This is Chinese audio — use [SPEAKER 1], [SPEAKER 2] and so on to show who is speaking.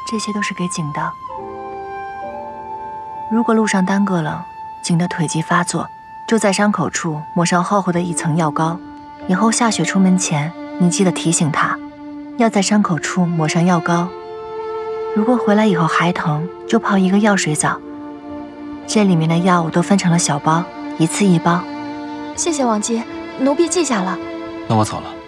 [SPEAKER 1] 这些都是给景的。如果路上耽搁了，景的腿疾发作，就在伤口处抹上厚厚的一层药膏。以后下雪出门前，你记得提醒他，要在伤口处抹上药膏。如果回来以后还疼，就泡一个药水澡。这里面的药我都分成了小包，一次一包。
[SPEAKER 2] 谢谢王姬，奴婢记下了。
[SPEAKER 3] 那我走了。